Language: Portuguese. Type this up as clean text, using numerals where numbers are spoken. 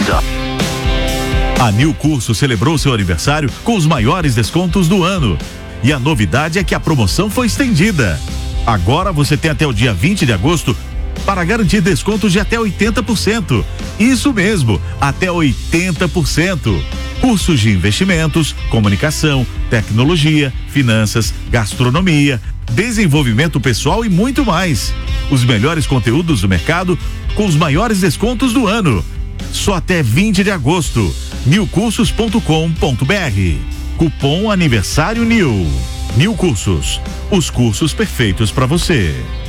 A New Curso celebrou seu aniversário com os maiores descontos do ano. E a novidade é que a promoção foi estendida. Agora você tem até o dia 20 de agosto para garantir descontos de até 80%. Isso mesmo, até 80%. Cursos de investimentos, comunicação, tecnologia, finanças, gastronomia, desenvolvimento pessoal e muito mais. Os melhores conteúdos do mercado com os maiores descontos do ano. Só até 20 de agosto. newcursos.com.br. Cupom Aniversário New. New Cursos. Os cursos perfeitos para você.